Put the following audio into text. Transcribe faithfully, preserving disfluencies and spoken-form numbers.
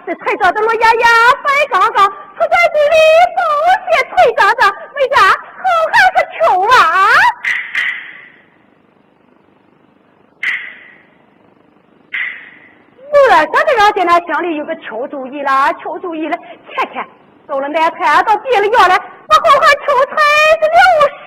这菜长得罗呀呀，白杠杠，出在嘴里不些脆渣渣，为啥好汉个球啊？不然咱这让在那乡里有个求主意啦，求主意了，看看到了南菜到别了药了，把好汉求菜是了